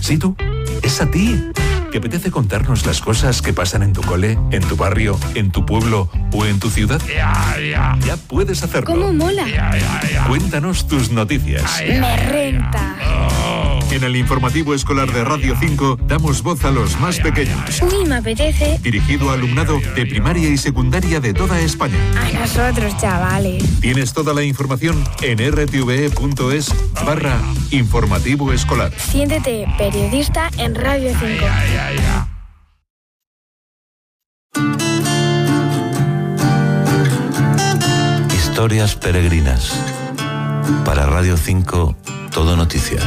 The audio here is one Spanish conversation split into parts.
Sí, tú. Es a ti. ¿Te apetece contarnos las cosas que pasan en tu cole, en tu barrio, en tu pueblo o en tu ciudad? Ya puedes hacerlo. ¿Cómo mola? Cuéntanos tus noticias. Me renta. En el informativo escolar de Radio 5 damos voz a los más pequeños. Uy, me apetece. Dirigido a alumnado de primaria y secundaria de toda España. A nosotros, chavales. Tienes toda la información en rtve.es/informativo escolar. Siéntete periodista en Radio 5. Historias peregrinas. Para Radio 5, Todo Noticias.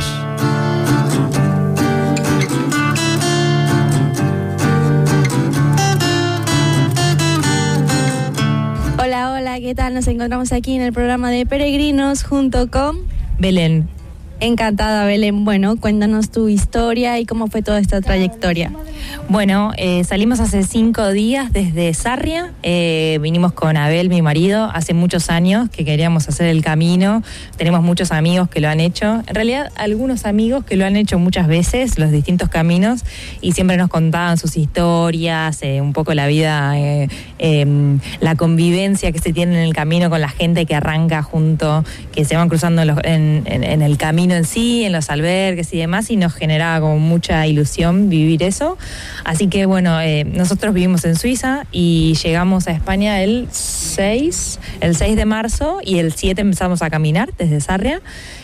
Hola, ¿qué tal? Nos encontramos aquí en el programa de Peregrinos junto con Belén. Encantada, Belén. Bueno, cuéntanos tu historia y cómo fue toda esta trayectoria. Bueno, salimos hace 5 días desde Sarria, vinimos con Abel, mi marido, hace muchos años que queríamos hacer el camino, tenemos muchos amigos que lo han hecho, en realidad algunos amigos que lo han hecho muchas veces, los distintos caminos, y siempre nos contaban sus historias, un poco la vida, la convivencia que se tiene en el camino con la gente que arranca junto, que se van cruzando en el camino en sí, en los albergues y demás, y nos generaba como mucha ilusión vivir eso. Así que bueno, nosotros vivimos en Suiza y llegamos a España el 6 de marzo y el 7 empezamos a caminar desde Sarria.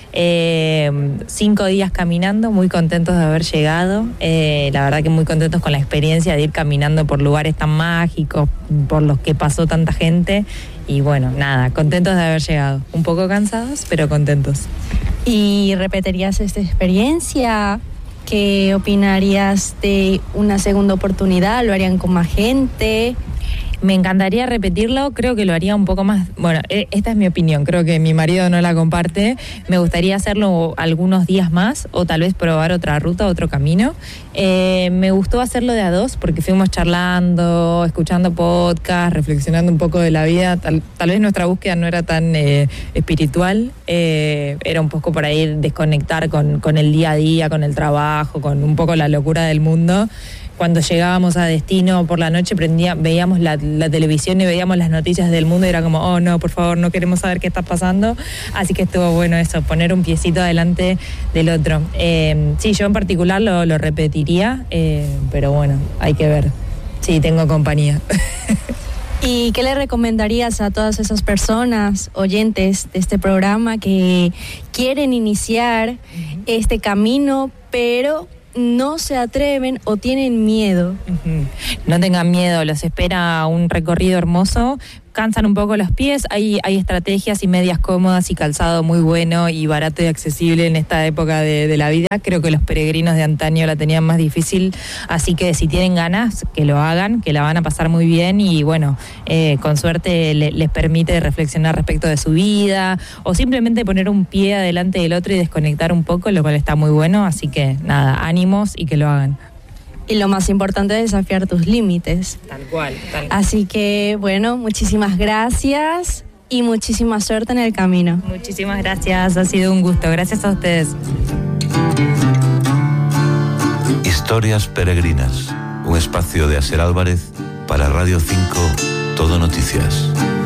5 días caminando, muy contentos de haber llegado, la verdad que muy contentos con la experiencia de ir caminando por lugares tan mágicos, por los que pasó tanta gente y bueno, nada, contentos de haber llegado, un poco cansados, pero contentos. ¿Y repetirías esta experiencia? ¿Qué opinarías de una segunda oportunidad? ¿Lo harían con más gente? Me encantaría repetirlo, creo que lo haría un poco más, bueno, esta es mi opinión, creo que mi marido no la comparte, me gustaría hacerlo algunos días más o tal vez probar otra ruta, otro camino. Me gustó hacerlo de a dos porque fuimos charlando, escuchando podcast, reflexionando un poco de la vida, tal vez nuestra búsqueda no era tan espiritual, era un poco por ahí desconectar con el día a día, con el trabajo, con un poco la locura del mundo. Cuando llegábamos a destino por la noche veíamos la televisión y veíamos las noticias del mundo y era como, oh no, por favor, no queremos saber qué está pasando. Así que estuvo bueno eso, poner un piecito adelante del otro. Sí, yo en particular lo repetiría, pero bueno, hay que ver. Sí, tengo compañía. ¿Y qué le recomendarías a todas esas personas, oyentes de este programa, que quieren iniciar este camino, pero no se atreven o tienen miedo? No tengan miedo, los espera un recorrido hermoso. Cansan un poco los pies, hay estrategias y medias cómodas y calzado muy bueno y barato y accesible en esta época de la vida. Creo que los peregrinos de antaño la tenían más difícil, así que si tienen ganas, que lo hagan, que la van a pasar muy bien y bueno, con suerte les permite reflexionar respecto de su vida o simplemente poner un pie adelante del otro y desconectar un poco, lo cual está muy bueno, así que nada, ánimos y que lo hagan. Y lo más importante es desafiar tus límites. Tal cual. Así que, bueno, muchísimas gracias y muchísima suerte en el camino. Muchísimas gracias, ha sido un gusto. Gracias a ustedes. Historias peregrinas, un espacio de Aser Álvarez para Radio 5, Todo Noticias.